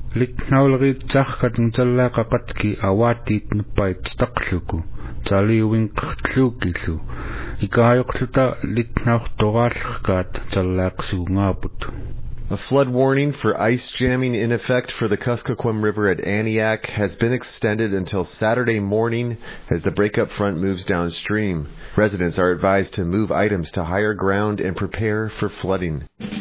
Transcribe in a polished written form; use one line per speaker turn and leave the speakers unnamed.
Litnaulriitsarkat tallaqaqatki awaatiit nuppait taqluku taliuinqertluukillu ikaayuqluta litnaurtoraallrkaat tallaaqsuungaaput.
A flood warning for ice jamming in effect for the Kuskokwim River at Aniak has been extended until Saturday morning as the breakup front moves downstream. Residents are advised to move items to higher ground and prepare for flooding.